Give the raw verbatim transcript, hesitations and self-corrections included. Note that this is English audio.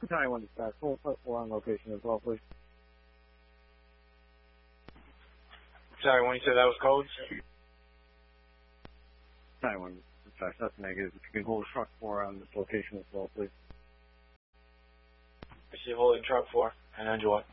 Taiwan dispatch, full put four on location as well, please. Sorry, when you said that was codes? Taiwan dispatch, that's negative. If you can hold truck four on this location as well, please. I see holding truck four, and enjoy.